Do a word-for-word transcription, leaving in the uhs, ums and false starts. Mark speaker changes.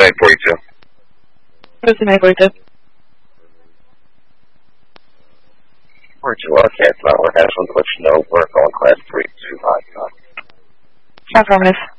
Speaker 1: nine forty-two.
Speaker 2: Where's the nine forty-two?
Speaker 1: We're two okay, it's not working. I just wanted to let you know we're going class three two five.
Speaker 2: Affirmative.